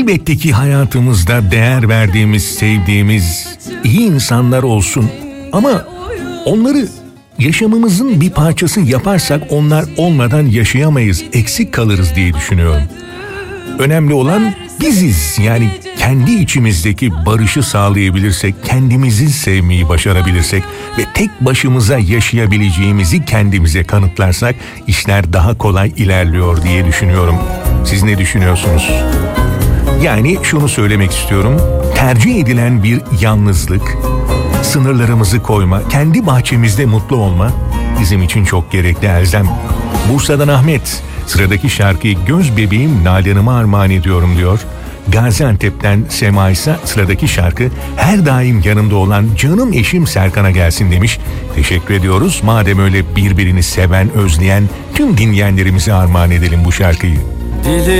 Elbette ki hayatımızda değer verdiğimiz, sevdiğimiz iyi insanlar olsun. Ama onları yaşamımızın bir parçası yaparsak onlar olmadan yaşayamayız, eksik kalırız diye düşünüyorum. Önemli olan biziz, yani kendi içimizdeki barışı sağlayabilirsek, kendimizi sevmeyi başarabilirsek ve tek başımıza yaşayabileceğimizi kendimize kanıtlarsak işler daha kolay ilerliyor diye düşünüyorum. Siz ne düşünüyorsunuz? Yani şunu söylemek istiyorum, tercih edilen bir yalnızlık, sınırlarımızı koyma, kendi bahçemizde mutlu olma bizim için çok gerekli Elzem. Bursa'dan Ahmet, sıradaki şarkıyı göz bebeğim Nalan'ıma armağan ediyorum diyor. Gaziantep'ten Sema ise sıradaki şarkı her daim yanımda olan canım eşim Serkan'a gelsin demiş. Teşekkür ediyoruz. Madem öyle birbirini seven, özleyen tüm dinleyenlerimize armağan edelim bu şarkıyı.